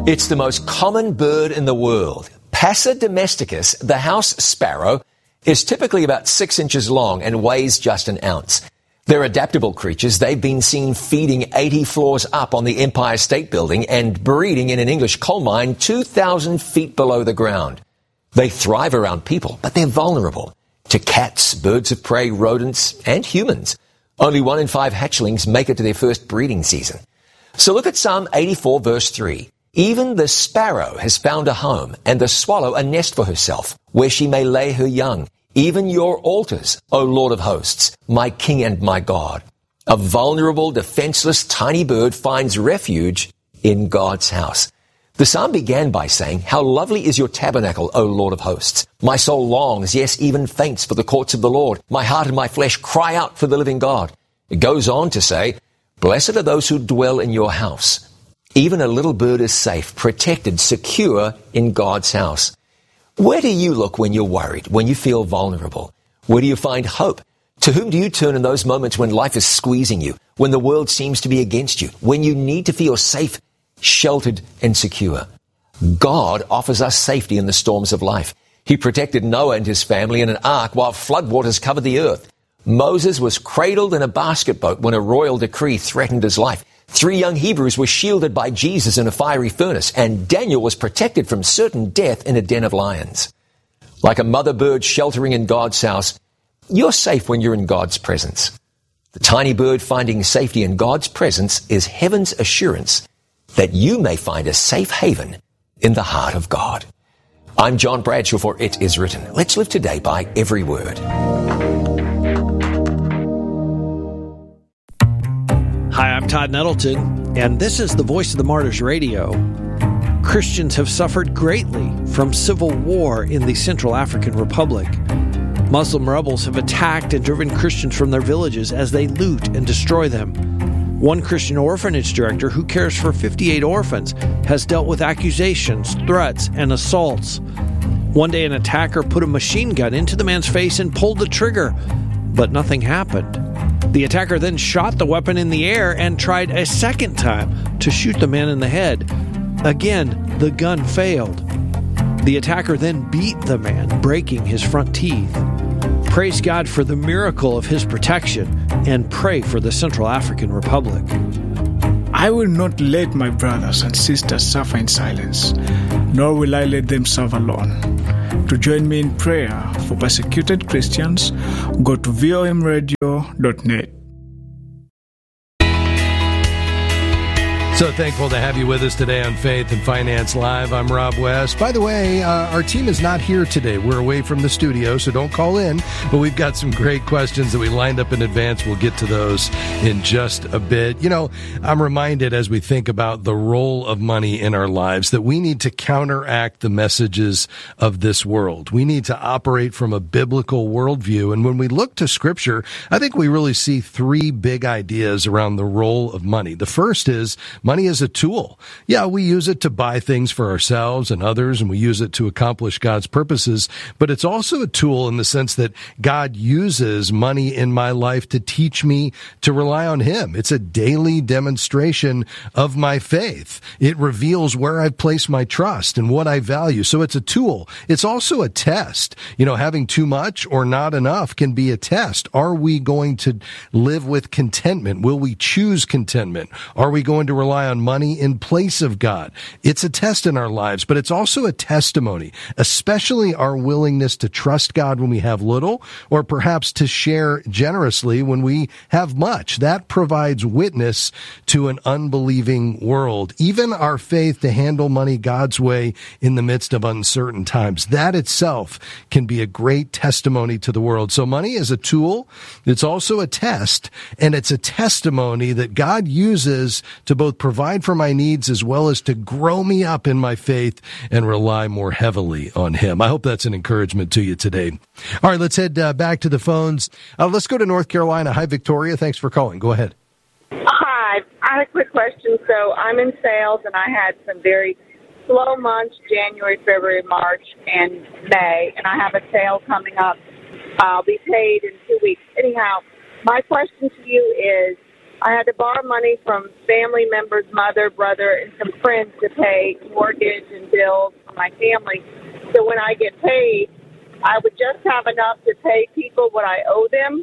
It's the most common bird in the world. Passer domesticus, the house sparrow, is typically about 6 inches long and weighs just an ounce. They're adaptable creatures. They've been seen feeding 80 floors up on the Empire State Building and breeding in an English coal mine 2,000 feet below the ground. They thrive around people, but they're vulnerable to cats, birds of prey, rodents, and humans. Only 1 in 5 hatchlings make it to their first breeding season. So look at Psalm 84, verse 3. Even the sparrow has found a home, and the swallow a nest for herself, where she may lay her young. Even your altars, O Lord of hosts, my King and my God. A vulnerable, defenseless, tiny bird finds refuge in God's house. The psalm began by saying, "How lovely is your tabernacle, O Lord of hosts. My soul longs, yes, even faints for the courts of the Lord. My heart and my flesh cry out for the living God." It goes on to say, "Blessed are those who dwell in your house." Even a little bird is safe, protected, secure in God's house. Where do you look when you're worried, when you feel vulnerable? Where do you find hope? To whom do you turn in those moments when life is squeezing you, when the world seems to be against you, when you need to feel safe, sheltered, and secure? God offers us safety in the storms of life. He protected Noah and his family in an ark while floodwaters covered the earth. Moses was cradled in a basket boat when a royal decree threatened his life. 3 young Hebrews were shielded by Jesus in a fiery furnace, and Daniel was protected from certain death in a den of lions. Like a mother bird sheltering in God's house, you're safe when you're in God's presence. The tiny bird finding safety in God's presence is heaven's assurance that you may find a safe haven in the heart of God. I'm John Bradshaw for It Is Written. Let's live today by every word. Hi, I'm Todd Nettleton, and this is the Voice of the Martyrs Radio. Christians have suffered greatly from civil war in the Central African Republic. Muslim rebels have attacked and driven Christians from their villages as they loot and destroy them. One Christian orphanage director who cares for 58 orphans has dealt with accusations, threats, and assaults. One day an attacker put a machine gun into the man's face and pulled the trigger, but nothing happened. The attacker then shot the weapon in the air and tried a second time to shoot the man in the head. Again, the gun failed. The attacker then beat the man, breaking his front teeth. Praise God for the miracle of his protection and pray for the Central African Republic. I will not let my brothers and sisters suffer in silence, nor will I let them suffer alone. To join me in prayer for persecuted Christians, go to vomradio.net. So thankful to have you with us today on Faith and Finance Live. I'm Rob West. By the way, our team is not here today. We're away from the studio, so don't call in. But we've got some great questions that we lined up in advance. We'll get to those in just a bit. You know, I'm reminded as we think about the role of money in our lives that we need to counteract the messages of this world. We need to operate from a biblical worldview. And when we look to Scripture, I think we really see 3 big ideas around the role of money. The first is money is a tool. Yeah, we use it to buy things for ourselves and others, and we use it to accomplish God's purposes, but it's also a tool in the sense that God uses money in my life to teach me to rely on Him. It's a daily demonstration of my faith. It reveals where I've placed my trust and what I value. So it's a tool. It's also a test. You know, having too much or not enough can be a test. Are we going to live with contentment? Will we choose contentment? Are we going to rely on money in place of God? It's a test in our lives, but it's also a testimony, especially our willingness to trust God when we have little, or perhaps to share generously when we have much. That provides witness to an unbelieving world. Even our faith to handle money God's way in the midst of uncertain times, that itself can be a great testimony to the world. So money is a tool. It's also a test, and it's a testimony that God uses to both provide for my needs as well as to grow me up in my faith and rely more heavily on Him. I hope that's an encouragement to you today. All right, let's head back to the phones. Let's go to North Carolina. Hi, Victoria. Thanks for calling. Go ahead. Hi. I had a quick question. So I'm in sales, and I had some very slow months, January, February, March, and May, and I have a sale coming up. I'll be paid in 2 weeks. Anyhow, my question to you is, I had to borrow money from family members, mother, brother, and some friends to pay mortgage and bills for my family. So when I get paid, I would just have enough to pay people what I owe them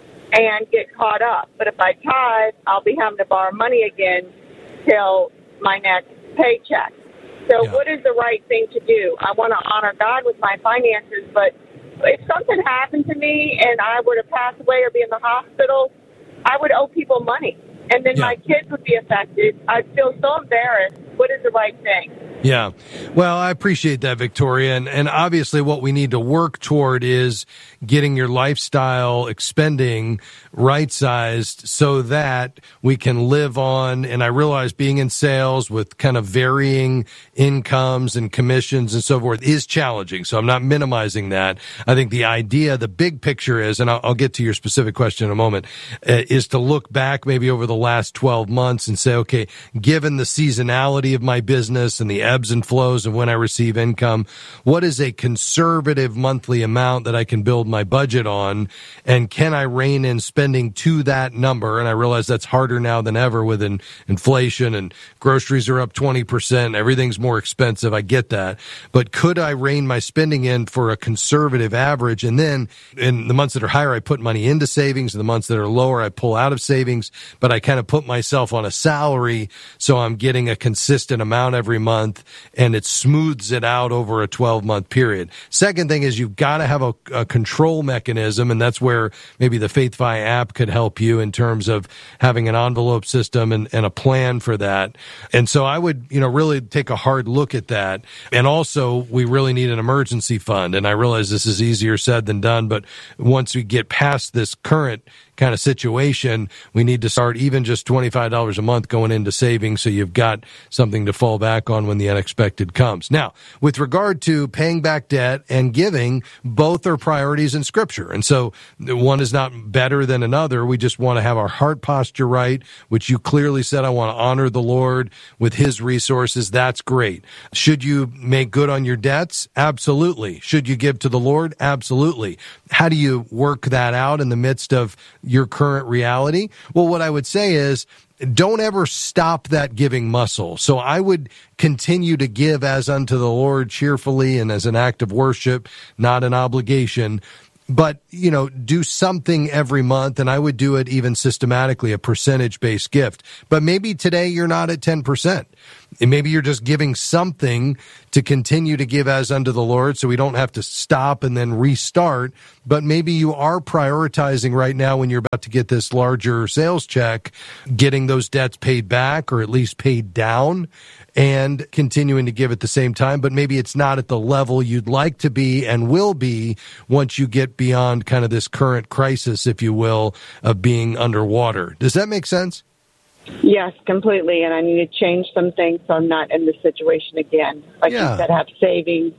and get caught up. But if I tithe, I'll be having to borrow money again till my next paycheck. So what is the right thing to do? I want to honor God with my finances, but if something happened to me and I were to pass away or be in the hospital, I would owe people money, and then my kids would be affected. I'd feel so embarrassed. What is the right thing? Yeah. Well, I appreciate that, Victoria. And obviously what we need to work toward is getting your lifestyle expending right-sized so that we can live on. And I realize being in sales with kind of varying incomes and commissions and so forth is challenging. So I'm not minimizing that. I think the idea, the big picture is, and I'll get to your specific question in a moment, is to look back maybe over the last 12 months and say, okay, given the seasonality of my business and the ebbs and flows of when I receive income, what is a conservative monthly amount that I can build my budget on? And can I rein in spending to that number? And I realize that's harder now than ever with inflation, and groceries are up 20%. Everything's more expensive. I get that. But could I rein my spending in for a conservative average? And then in the months that are higher, I put money into savings. In the months that are lower, I pull out of savings, but I kind of put myself on a salary so I'm getting a consistent amount every month, and it smooths it out over a 12-month period. Second thing is you've got to have a control mechanism, and that's where maybe the FaithFi app could help you in terms of having an envelope system and a plan for that. And so I would, really take a hard look at that. And also, we really need an emergency fund. And I realize this is easier said than done, but once we get past this current kind of situation, we need to start even just $25 a month going into savings so you've got something to fall back on when the unexpected comes. Now, with regard to paying back debt and giving, both are priorities in Scripture. And so one is not better than another. We just want to have our heart posture right, which you clearly said, I want to honor the Lord with His resources. That's great. Should you make good on your debts? Absolutely. Should you give to the Lord? Absolutely. How do you work that out in the midst of your current reality? Well, what I would say is, don't ever stop that giving muscle. So I would continue to give as unto the Lord cheerfully and as an act of worship, not an obligation. But, do something every month, and I would do it even systematically, a percentage-based gift. But maybe today you're not at 10%. And maybe you're just giving something to continue to give as unto the Lord so we don't have to stop and then restart. But maybe you are prioritizing right now when you're about to get this larger sales check, getting those debts paid back or at least paid down and continuing to give at the same time. But maybe it's not at the level you'd like to be and will be once you get beyond kind of this current crisis, if you will, of being underwater. Does that make sense? Yes, completely. And I need to change some things so I'm not in this situation again. Like you said, have savings,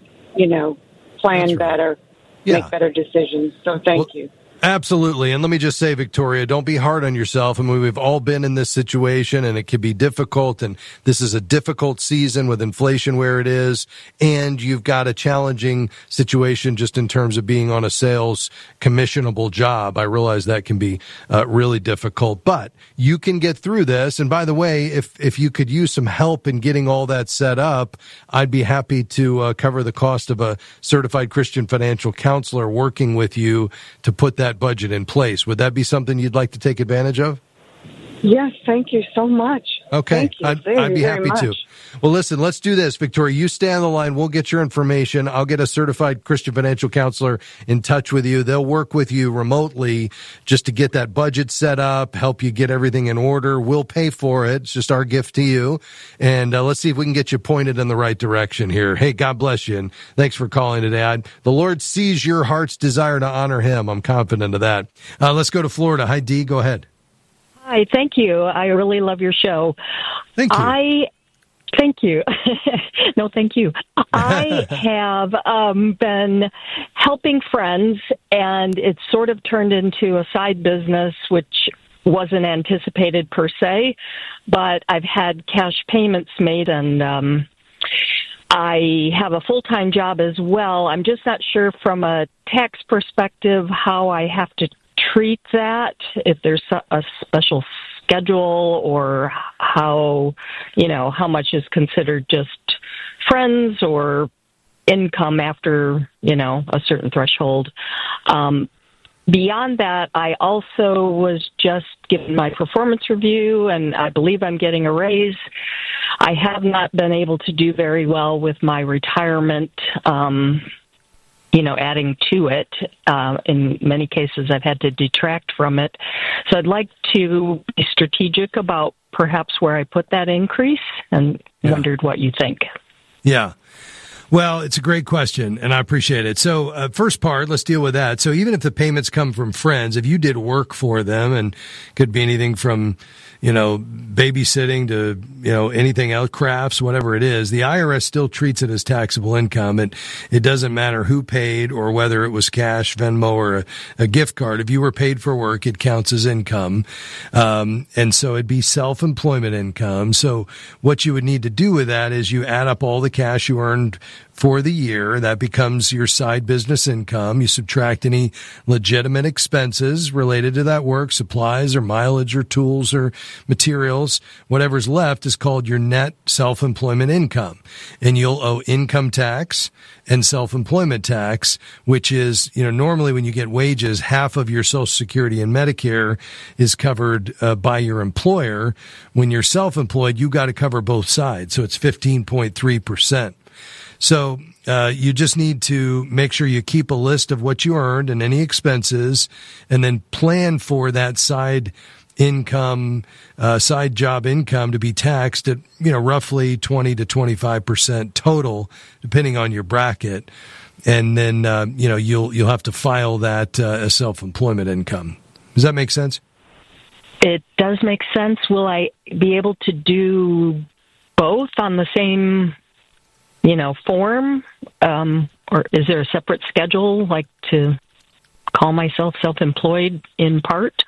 plan better, make better decisions. So thank you. Absolutely. And let me just say, Victoria, don't be hard on yourself. I mean, we've all been in this situation, and it can be difficult. And this is a difficult season with inflation where it is. And you've got a challenging situation just in terms of being on a sales commissionable job. I realize that can be really difficult, but you can get through this. And by the way, if you could use some help in getting all that set up, I'd be happy to cover the cost of a certified Christian financial counselor working with you to put that budget in place. Would that be something you'd like to take advantage of? Yes, thank you so much. Okay, thank you I'd be happy to. Well, listen, let's do this, Victoria. You stay on the line. We'll get your information. I'll get a certified Christian financial counselor in touch with you. They'll work with you remotely just to get that budget set up, help you get everything in order. We'll pay for it. It's just our gift to you. And let's see if we can get you pointed in the right direction here. Hey, God bless you, and thanks for calling today. The Lord sees your heart's desire to honor Him. I'm confident of that. Let's go to Florida. Hi, Dee. Go ahead. Hi, thank you. I really love your show. Thank you. Thank you. No, thank you. I have been helping friends, and it's sort of turned into a side business, which wasn't anticipated per se, but I've had cash payments made, and I have a full-time job as well. I'm just not sure from a tax perspective how I have to treat that, if there's a special schedule, or how much is considered just friends or income after, a certain threshold. Beyond that, I also was just given my performance review, and I believe I'm getting a raise. I have not been able to do very well with my retirement, adding to it. In many cases, I've had to detract from it. So I'd like to be strategic about perhaps where I put that increase, and wondered what you think. Yeah. Well, it's a great question, and I appreciate it. So, first part, let's deal with that. So even if the payments come from friends, if you did work for them, and could be anything from, babysitting to, anything else, crafts, whatever it is, the IRS still treats it as taxable income. And it doesn't matter who paid or whether it was cash, Venmo, or a gift card. If you were paid for work, it counts as income. And so it'd be self-employment income. So what you would need to do with that is you add up all the cash you earned for the year. That becomes your side business income. You subtract any legitimate expenses related to that work, supplies or mileage or tools or materials. Whatever's left is called your net self-employment income. And you'll owe income tax and self-employment tax, which is, normally when you get wages, half of your Social Security and Medicare is covered by your employer. When you're self-employed, you got to cover both sides. So it's 15.3%. So you just need to make sure you keep a list of what you earned and any expenses, and then plan for that side income, side job income to be taxed at, roughly 20 to 25% total, depending on your bracket. And then, you'll have to file that as self-employment income. Does that make sense? It does make sense. Will I be able to do both on the same form, or is there a separate schedule, like to call myself self-employed in part?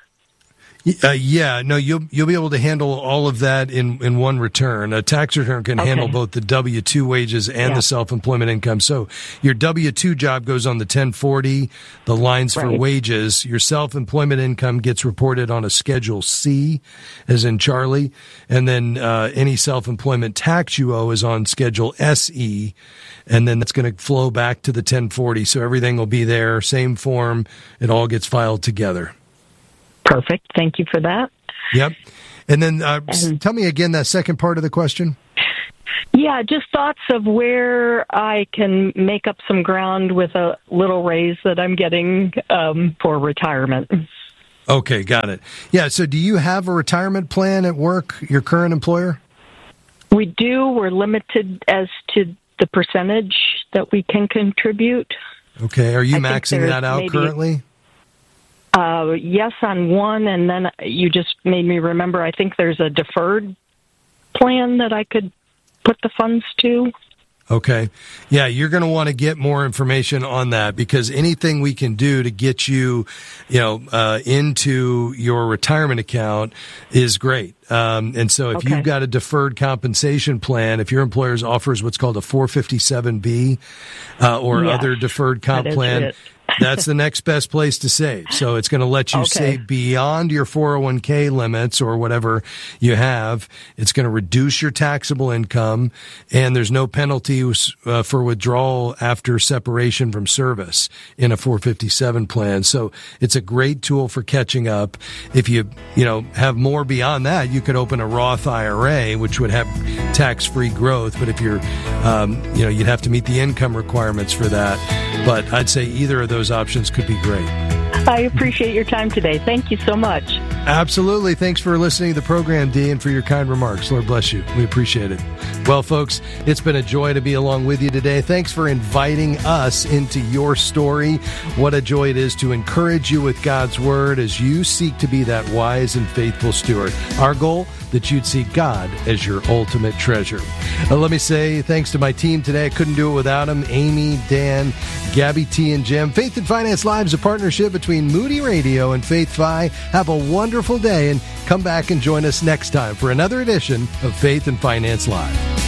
You'll be able to handle all of that in one return. A tax return can handle both the W-2 wages and the self-employment income. So your W-2 job goes on the 1040, the lines for wages. Your self-employment income gets reported on a Schedule C, as in Charlie. And then any self-employment tax you owe is on Schedule SE. And then that's going to flow back to the 1040. So everything will be there, same form. It all gets filed together. Perfect. Thank you for that. Yep. And then tell me again that second part of the question. Yeah, just thoughts of where I can make up some ground with a little raise that I'm getting for retirement. Okay, got it. Yeah, so do you have a retirement plan at work, your current employer? We do. We're limited as to the percentage that we can contribute. Okay. Are you maxing that out currently? Yes, on one, and then you just made me remember, I think there's a deferred plan that I could put the funds to. Okay. Yeah, you're going to want to get more information on that, because anything we can do to get you, into your retirement account is great. And so if you've got a deferred compensation plan, if your employer offers what's called a 457B or other deferred comp plan, that's the next best place to save. So it's going to let you save beyond your 401k limits or whatever you have. It's going to reduce your taxable income, and there's no penalties for withdrawal after separation from service in a 457 plan. So it's a great tool for catching up. If you have more beyond that, you could open a Roth IRA, which would have tax-free growth. But if you're, you'd have to meet the income requirements for that. But I'd say either of those options could be great. I appreciate your time today. Thank you so much. Absolutely. Thanks for listening to the program, Dee, and for your kind remarks. Lord bless you. We appreciate it. Well, folks, it's been a joy to be along with you today. Thanks for inviting us into your story. What a joy it is to encourage you with God's Word as you seek to be that wise and faithful steward. Our goal, that you'd see God as your ultimate treasure. Let me say thanks to my team today. I couldn't do it without them. Amy, Dan, Gabby T, and Jim. Faith and Finance Live is a partnership between Moody Radio and Faith Fi. Have a wonderful day, and come back and join us next time for another edition of Faith and Finance Live.